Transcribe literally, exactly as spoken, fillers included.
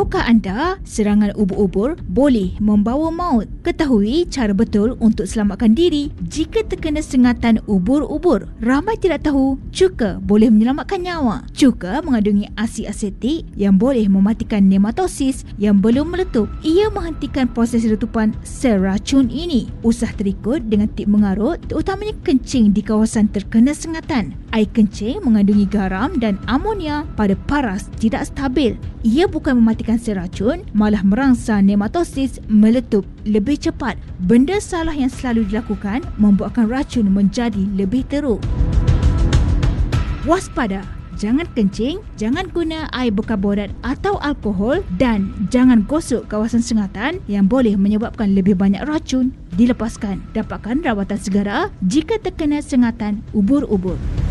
Tahukah anda serangan ubur-ubur boleh membawa maut? Ketahui cara betul untuk selamatkan diri jika terkena sengatan ubur-ubur. Ramai tidak tahu cuka boleh menyelamatkan nyawa. Cuka mengandungi asid asetik yang boleh mematikan nematosis yang belum meletup. Ia menghentikan proses letupan sel racun ini. Usah terikut dengan tip mengarut, terutamanya kencing di kawasan terkena sengatan. Air kencing mengandungi garam dan amonia pada paras tidak stabil. Ia bukan mematikan sel racun, malah merangsang nematosis meletup lebih cepat. Benda salah yang selalu dilakukan membuatkan racun menjadi lebih teruk. Waspada! Jangan kencing, jangan guna air berkarbonat atau alkohol dan jangan gosok kawasan sengatan yang boleh menyebabkan lebih banyak racun dilepaskan. Dapatkan rawatan segera jika terkena sengatan ubur-ubur.